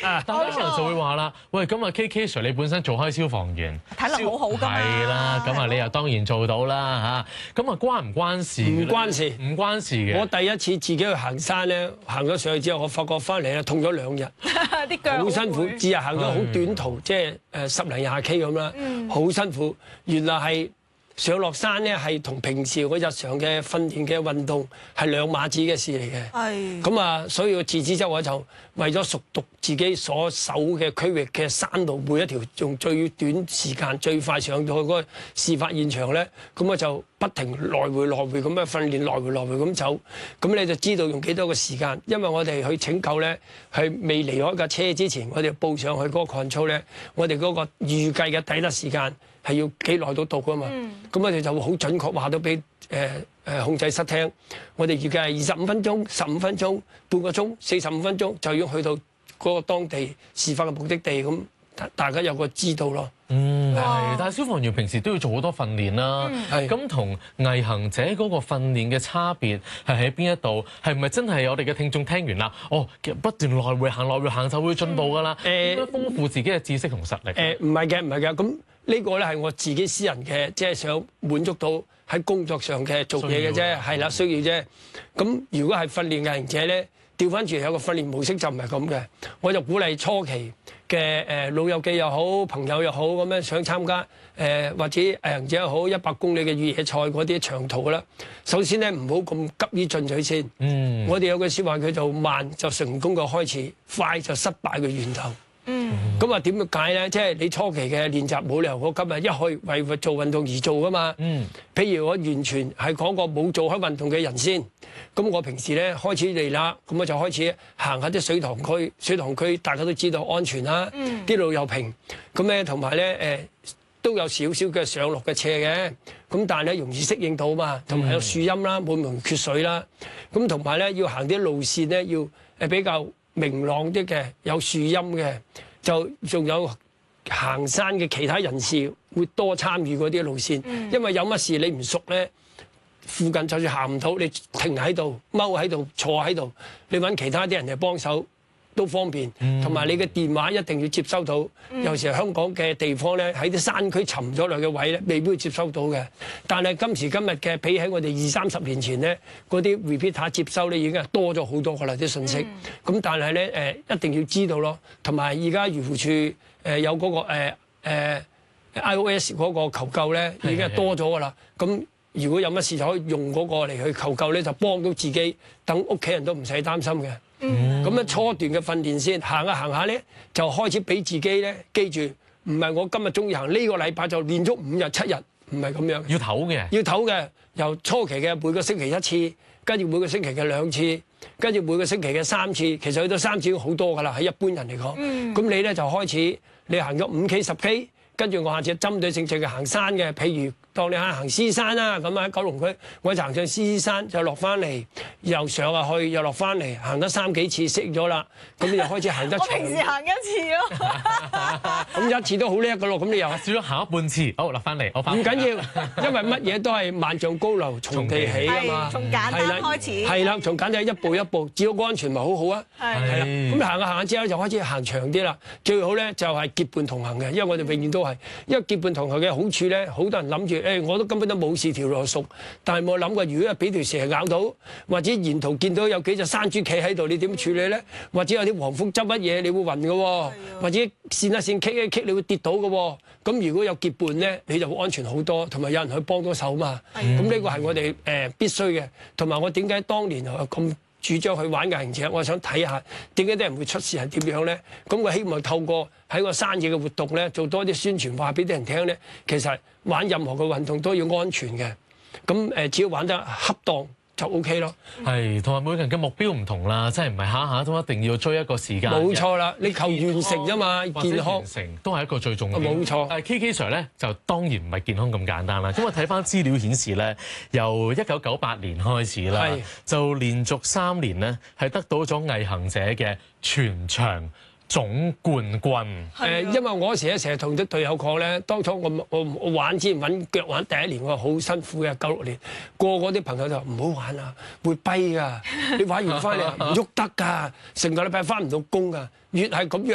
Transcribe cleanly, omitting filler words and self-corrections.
但係有人就會話啦，喂，咁啊 KK Sir 你本身做開消防員， 體能好好㗎嘛。 係啦，咁啊你又當然做到啦嚇。咁啊關唔關事？ 唔關事， 唔關事嘅。 我第一次自己去行山咧，行咗上去之後，我發覺翻嚟咧痛咗2日， 啲腳好辛苦。自日行咗好短途，即係10零20 K 咁啦，好辛苦。原來係上落山咧，係同平時我日常嘅訓練嘅運動係兩碼子嘅事嚟嘅。 係。 咁啊，所以我自此之後我就為咗熟讀自己所守嘅區域嘅山路，每一條用最短時間最快上到去嗰個事發現場咧，咁我就不停來回咁樣訓練，來回咁走。咁你就知道用幾多個時間，因為我哋去拯救咧，係未離開架車之前，我哋報上去嗰個 control 咧，我哋嗰個預計嘅抵達時間係要幾耐到㗎嘛。咁我哋就會好準確話到俾控制室聽，我哋預計係25分鐘、15分鐘、半個鐘、45分鐘就要去到嗰個當地事發嘅目的地，咁大家有個知道咯。 係，但係消防員平時都要做好多訓練啦。咁同毅行者嗰個訓練嘅差別係喺邊一度？係唔係真係我哋嘅聽眾聽完啦？哦，不斷來回行就會進步㗎啦。應該豐富自己嘅知識同實力。 唔係嘅。咁呢個咧係我自己私人嘅，即係想滿足到喺工作上嘅做嘢嘅啫，係啦，需要啫。咁如果係訓練毅行者咧，調翻轉有個訓練模式就唔係咁嘅。我就鼓勵初期嘅老友記又好，朋友又好，咁樣想參加或者毅行者又好100公里嘅越野賽嗰啲長途啦。首先咧唔好咁急於進取先。我哋有句説話叫做慢就成功嘅開始，快就失敗嘅源頭。咁啊點解咧？即係你初期嘅練習冇理由我今日一去為做運動而做噶嘛。譬如我完全係講個冇做開運動嘅人先，咁我平時咧開始嚟啦，咁我就開始行下啲水塘區。水塘區大家都知道安全啦，啲路又平，咁咧同埋咧都有少少嘅上落嘅斜嘅，咁但係咧容易適應到嘛，同埋有樹蔭啦，冇咁缺水啦，咁同埋咧要行啲路線咧要比較明朗啲嘅，有樹蔭嘅，就仲有行山嘅其他人士會多參與嗰啲路線，因為有乜事你唔熟咧，附近就算行唔到，你停喺度、踎喺度、坐喺度，你揾其他啲人嚟幫手都方便，同埋你嘅電話一定要接收到。有時香港嘅地方咧，喺啲山區沉咗落嘅位咧，未必會接收到嘅。但係今時今日嘅，比起我哋20-30年前咧，嗰啲 repeater 接收咧已經係多咗好多㗎啦啲信息。咁但係咧一定要知道咯，同埋而家漁護署有嗰個iOS 嗰個求救咧，已經係多咗㗎啦。咁如果有乜事就可以用嗰個嚟去求救咧，就幫到自己，等屋企人都唔使擔心嘅。咁樣初段嘅訓練先，行下咧，就開始俾自己咧，記住唔係我今日中意行，呢個禮拜就練足5日7日，唔係咁樣。 要唞嘅。要唞嘅，由初期嘅每個星期1次，跟住每個星期嘅2次，跟住每個星期嘅3次，其實去到3次已經好多㗎啦，喺一般人嚟講。咁你咧就開始，你行咗5K 10K，跟住我下次針對性嘅行山嘅，譬如當你行獅山啦，咁喺九龍區，我行上獅山就落翻嚟，又上下去又落翻嚟，行得3幾次識咗啦，咁你就開始行得長。 我平時行1次咯。 咁1次都好叻㗎咯，咁你又少咗行一半次，好落翻嚟，我翻。 唔緊要，因為乜嘢都係萬丈高樓從地起㗎嘛。 從簡單開始。 係啦，從簡單一步一步，只要安全咪好好啊。係啦，咁行下之後就開始行長啲啦。最好咧就係結伴同行嘅，因為我哋永遠都係，因為結伴同行嘅好處咧，好多人諗住。我都根本都冇事條路熟，但係冇諗過，如果俾條蛇咬到，或者沿途見到有幾隻山豬企喺度，你點處理咧？或者有啲黃蜂執乜嘢，你會暈嘅喎；或者跣一跣棘一棘，你會跌倒嘅喎。咁如果有結伴咧，你就會安全好多，同埋有人去幫到手嘛。咁呢個係我哋必須嘅，同埋我點解當年咁主張去玩嘅行者，我想睇下點解啲人會出事係點樣咧？咁我希望透過喺個山野嘅活動咧，做多啲宣傳，話俾啲人聽咧。其實玩任何嘅運動都要安全嘅，咁只要玩得恰當就 OK 咯。 係，同埋每個人嘅目標唔同啦，即係唔係下下都一定要追一個時間。 冇錯啦，你求完成啫嘛，健康完成都係一個最重要。 冇錯。 但係 KK Sir 咧就當然唔係健康咁簡單啦，因為睇翻資料顯示咧，由1998年開始啦，就連續3年咧係得到咗毅行者嘅全場總冠軍。 因為我嗰時成日同啲隊友講咧，當初我玩之前揾腳玩第1年，我好辛苦嘅96年，個個啲朋友就話唔好玩啊，會跛㗎，你玩完翻嚟唔喐得㗎，成個禮拜翻唔到工㗎，越係咁樣。